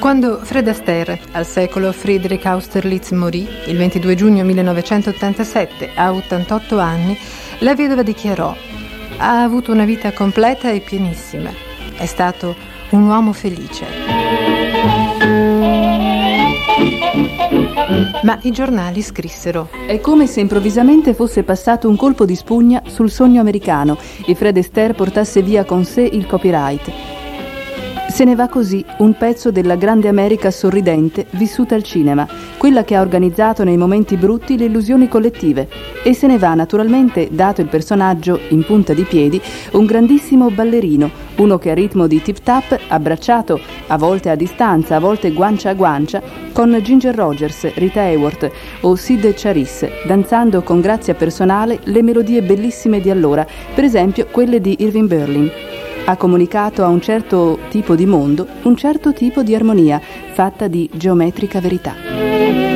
Quando Fred Astaire, al secolo Friedrich Austerlitz, morì il 22 giugno 1987 a 88 anni, la vedova dichiarò: ha avuto una vita completa e pienissima. È stato un uomo felice. Ma i giornali scrissero: è come se improvvisamente fosse passato un colpo di spugna sul sogno americano e Fred Astaire portasse via con sé il copyright. Se ne va così un pezzo della grande America sorridente vissuta al cinema, quella che ha organizzato nei momenti brutti le illusioni collettive, e se ne va naturalmente, dato il personaggio in punta di piedi, un grandissimo ballerino, uno che a ritmo di tip-tap, abbracciato, a volte a distanza, a volte guancia a guancia, con Ginger Rogers, Rita Hayworth o Sid Charisse, danzando con grazia personale le melodie bellissime di allora, per esempio quelle di Irving Berlin. Ha comunicato a un certo tipo di mondo un certo tipo di armonia fatta di geometrica verità.